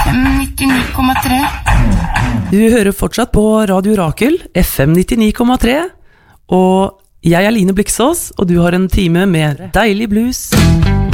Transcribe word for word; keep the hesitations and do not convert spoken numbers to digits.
F M nittini komma tre. Du hører fortsatt på Radio Rakel, F M nittini komma tre, og jeg er Line Bliksås, og du har en time med deilig blues.